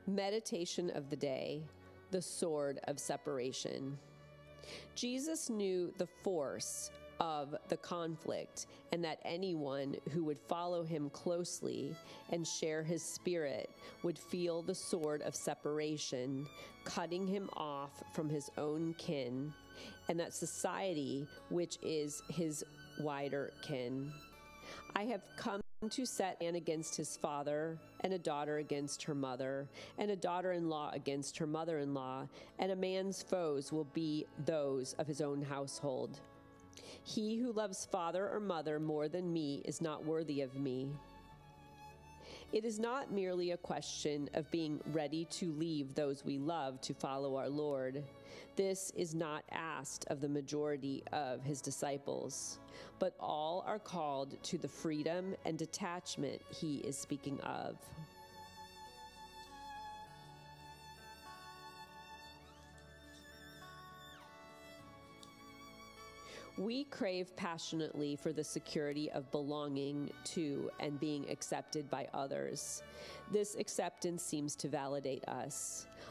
Meditation of the day, the sword of separation. Jesus knew the force of the conflict and that anyone who would follow him closely and share his spirit would feel the sword of separation, cutting him off from his own kin and that society, which is his wider kin. I have come to set a man against his father, and a daughter against her mother, and a daughter-in-law against her mother-in-law, and a man's foes will be those of his own household. He who loves father or mother more than me is not worthy of me. It is not merely a question of being ready to leave those we love to follow our Lord. This is not asked of the majority of his disciples, but all are called to the freedom and detachment he is speaking of. We crave passionately for the security of belonging to and being accepted by others. This acceptance seems to validate us.